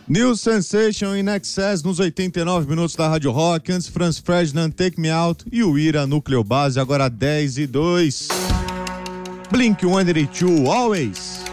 New Sensation in Excess nos 89 minutos da Rádio Rock. Antes, Franz Ferdinand, Take Me Out e o Ira, Núcleo Base, agora 10:02. Blink-182, Always.